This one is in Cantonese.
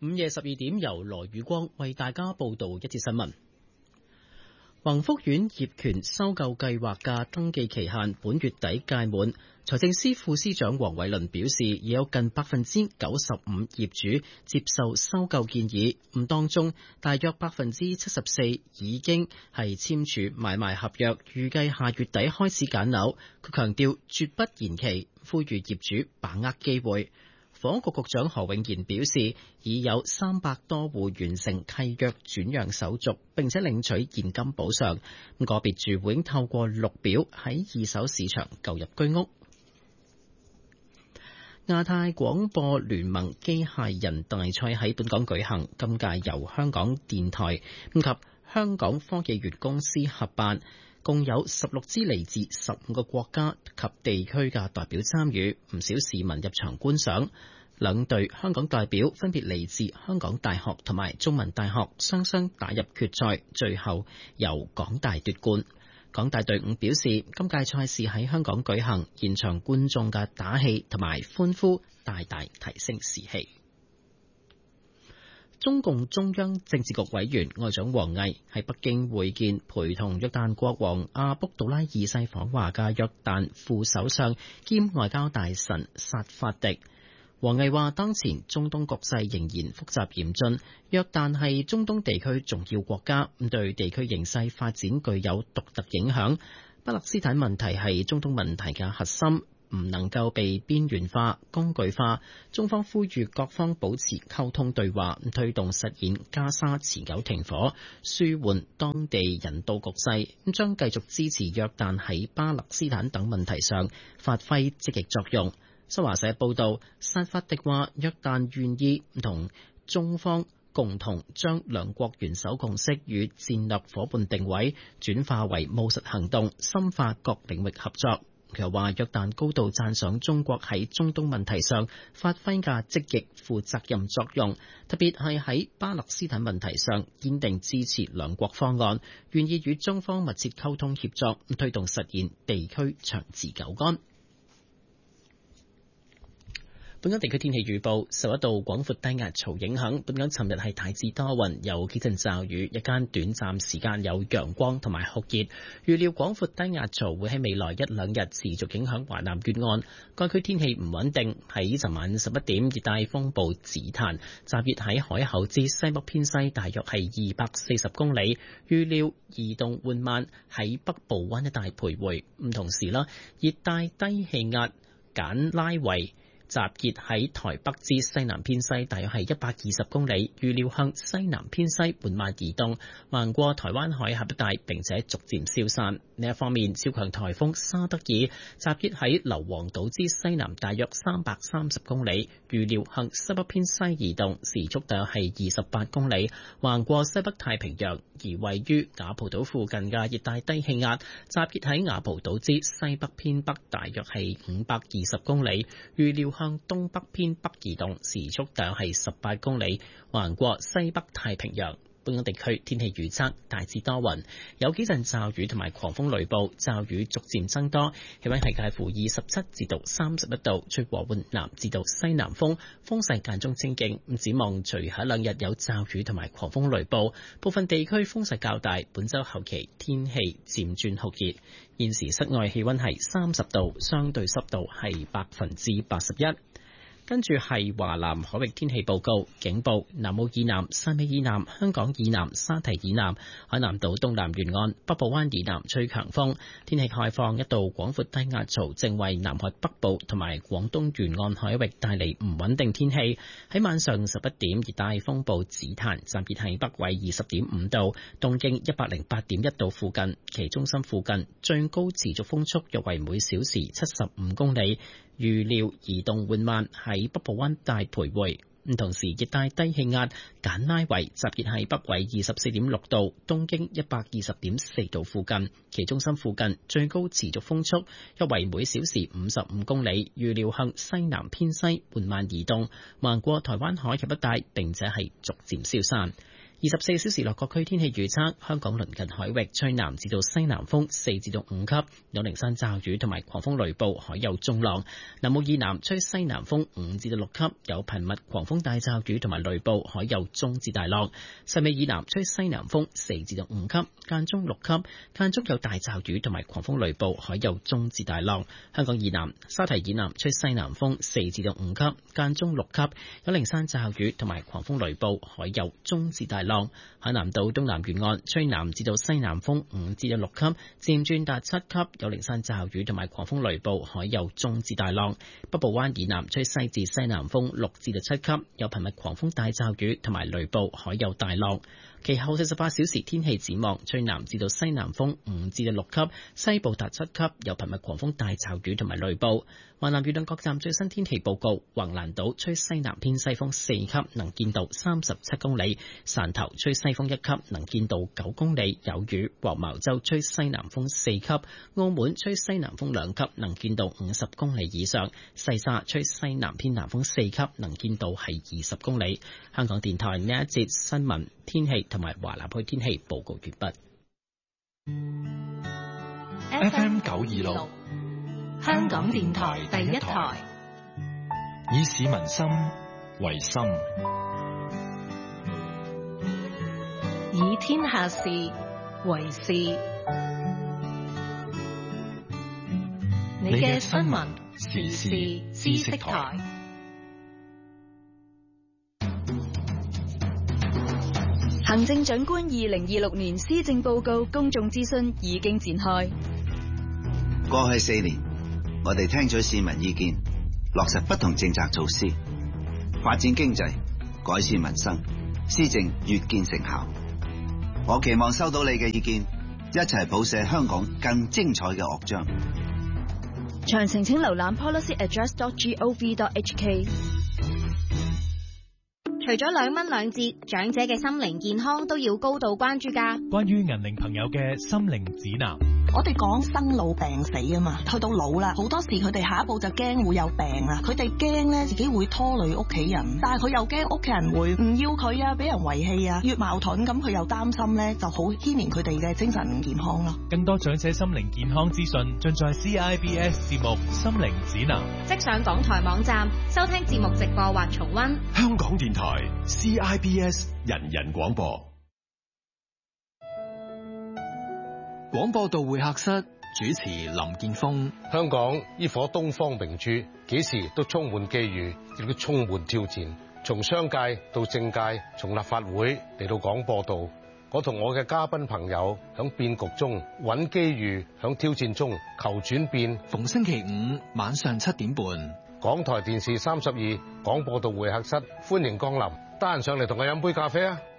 午夜12點，由羅宇光為大家報道一節新聞。宏福苑業權收購計劃嘅登記期限本月底屆滿，財政司副司長黃偉綸表示，已有近95%業主接受收購建議，當中大約74%已經係簽署買賣合約，預計下月底開始揀樓。佢強調絕不延期，呼籲業主把握機會。房屋局局長何永賢表示，已有300多戶完成契約轉讓手續，並且領取現金補償。個別住戶已經透過綠表喺二手市場購入居屋。亞太廣播聯盟機械人大賽喺本港舉行，今屆由香港電台及香港科技園公司合辦。共有16支嚟自15個國家及地區嘅代表參與，唔少市民入場觀賞。兩隊香港代表分別嚟自香港大學同埋中文大學，雙雙打入決賽，最後由港大奪冠。港大隊伍表示，今屆賽事喺香港舉行，現場觀眾嘅打氣同埋歡呼大大提升士氣。中共中央政治局委員外長王毅喺北京會見陪同約旦國王阿卜杜拉二世訪華嘅約旦副首相兼外交大臣薩法迪。王毅話，當前中東局勢仍然複雜嚴峻，約旦係中東地區重要國家，對地區形勢發展具有獨特影響。巴勒斯坦問題係中東問題嘅核心，唔能夠被邊緣化、工具化。中方呼籲各方保持溝通對話，推動實現加沙持久停火，舒緩當地人道局勢。將繼續支持約旦喺巴勒斯坦等問題上發揮積極作用。新華社報道，薩法迪話，約旦願意同中方共同將兩國元首共識與戰略夥伴定位轉化為務實行動，深化各領域合作。佢又話，約旦高度讚賞中國喺中東問題上發揮嘅積極負責任作用，特別係喺巴勒斯坦問題上堅定支持兩國方案，願意與中方密切溝通協作，推動實現地區長治久安。本港地區天氣預報，受一道廣闊低壓槽影響，本港尋日係大致多雲，有幾陣驟雨，日間短暫時間有陽光同埋酷熱。預料廣闊低壓槽會喺未來1-2日持續影響華南沿岸，該區天氣唔穩定。喺尋晚11點，熱帶風暴紫檀集結喺海口之西北偏西，大約係240公里，預料移動緩慢，喺北部灣一帶徘徊。同時啦，熱帶低氣壓簡拉維集結喺台北之西南偏西，大約係120公里，預料向西南偏西緩慢移動，橫過台灣海峽一帶，並且逐漸消散。另一方面，超強颱風沙德爾集結喺硫磺島之西南，大約330公里，預料向西北偏西移動，時速大約係28公里，橫過西北太平洋。而位於雅蒲島附近嘅熱帶低氣壓集結喺雅蒲島之西北偏北，大約係520公里，預料向東北偏北移動，時速大約係18公里，橫過西北太平洋。本港地區天氣預測，大致多雲，有幾陣驟雨同埋狂風雷暴，驟雨逐漸增多，氣溫係介乎27至到31度，吹和緩南至到西南風，風勢間中清勁。展望隨後2日有驟雨同埋狂風雷暴，部分地區風勢較大。本週後期天氣漸轉酷熱。現時室外氣溫係30度，相對濕度係81%。跟住係華南海域天氣報告，警報：南澳以南、汕尾以南、香港以南、沙堤以南、海南島東南沿岸、北部灣以南吹強風。天氣概況：一道廣闊低壓槽正為南海北部同埋廣東沿岸海域帶嚟唔穩定天氣。喺晚上11點，熱帶風暴紫檀集結喺北緯20.5度、東經108.1度附近，其中心附近最高持續風速約為每小時75公里。預料移動緩慢，喺北部灣帶徘徊。同時，熱帶低氣壓簡拉維集結喺北緯24.6度、東經120.4度附近，其中心附近最高持續風速約為每小時55公里。預料向西南偏西緩慢移動，橫過台灣海峽一帶，並且係逐漸消散。 24小時內各區天氣預測：香港鄰近海域吹南至到西南風4至到5級，有零散驟雨同埋狂風雷暴，海有中浪。南澳以南吹西南風5至到6級，有頻密狂風大驟雨同埋雷暴，海有中至大浪。汕尾以南吹西南風4至到5級，間中6級，間中有大驟雨同埋狂風雷暴，海有中至大浪。香港以南、沙堤以南吹西南風4至到5級，間中6級，有零散驟雨同埋狂風雷暴，海有中至大浪。海南島東南沿岸吹南至到西南風5至到6級，漸轉達7級，有零散驟雨同埋狂風雷暴，海有中至大浪。北部灣以南吹西至西南風6至到7級，有頻密狂風大驟雨同埋雷暴，海有大浪。其後48小時天氣展望，吹南至到西南風5至到6級，西部達7級，有頻密狂風大驟雨同埋雷暴。華南沿岸各站最新天氣報告：橫瀾島吹西南偏西風4級，能見度37公里；汕頭吹西風1級，能見度9公里，有雨；黃茅洲吹西南風4級；澳門吹西南風2級，能見度50公里以上；西沙吹西南偏南風4級，能見度係20公里。香港電台呢一節新聞天氣同埋華南區天氣報告完畢。 FM 926，香港電台第一台，以市民心為心，以天下事為事。你嘅新聞時事知識台。 行政長官2026年施政報告公眾諮詢已經展開。 過去4年，我哋聽取市民意見，落實不同政策措施，發展經濟，改善民生，施政越見成效。我期望收到你嘅意見，一齊譜寫香港更精彩嘅樂章。 詳情請瀏覽 policyaddress.gov.hk。 除咗2蚊2折，長者嘅心靈健康都要高度關注㗎。 關於銀齡朋友嘅心靈指南， 我哋講生老病死啊嘛，去到老啦，好多時佢哋下一步就驚會有病啊，佢哋驚咧自己會拖累屋企人，但係佢又驚屋企人會唔要佢啊，俾人遺棄啊，越矛盾咁佢又擔心咧，就好牽連佢哋嘅精神健康咯。 更多長者心靈健康資訊盡在 CIBS 節目《心靈指南》， 即上港台網站收聽節目直播或重溫。 香港電台 CIBS 人人廣播。廣播道會客室主持林建峰。 香港呢顆東方明珠，幾時都充滿機遇，亦都充滿挑戰。從商界到政界，從立法會嚟到廣播道，我同我嘅嘉賓朋友響變局中揾機遇，響挑戰中求轉變。 逢星期5晚上7點半， 港台電視32廣播道會客室，歡迎光臨，得閒上嚟同我飲杯咖啡啊！